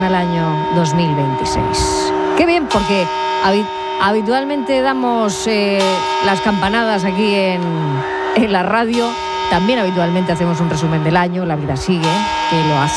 al año 2026. Qué bien, porque habitualmente damos las campanadas aquí en la radio. También habitualmente hacemos un resumen del año, La Vida Sigue, que lo hace